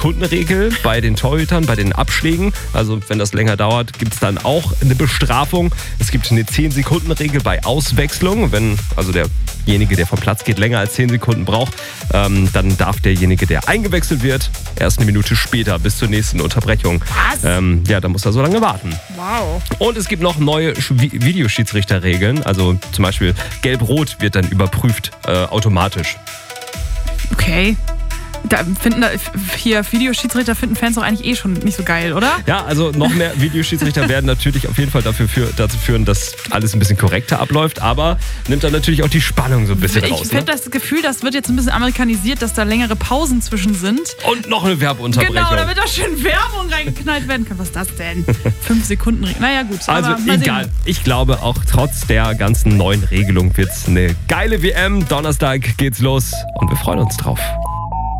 10-Sekunden-Regel bei den Torhütern, bei den Abschlägen. Also wenn das länger dauert, gibt es dann auch eine Bestrafung. Es gibt eine 10-Sekunden-Regel bei Auswechslung. Wenn also derjenige, der vom Platz geht, länger als 10 Sekunden braucht, dann darf derjenige, der eingewechselt wird, erst eine Minute später bis zur nächsten Unterbrechung. Was? Dann muss er so lange warten. Wow. Und es gibt noch neue Videoschiedsrichterregeln. Also zum Beispiel Gelb-Rot wird dann überprüft automatisch. Okay. Videoschiedsrichter finden Fans doch eigentlich schon nicht so geil, oder? Ja, also noch mehr Videoschiedsrichter werden natürlich auf jeden Fall dazu führen, dass alles ein bisschen korrekter abläuft, aber nimmt dann natürlich auch die Spannung so ein bisschen raus. Ich finde das Gefühl, das wird jetzt ein bisschen amerikanisiert, dass da längere Pausen zwischen sind. Und noch eine Werbeunterbrechung. Genau, damit da schön Werbung reingeknallt werden kann. Was ist das denn? 5 Sekunden. Naja, gut. Also egal. Ich glaube, auch trotz der ganzen neuen Regelung wird es eine geile WM. Donnerstag geht's los und wir freuen uns drauf.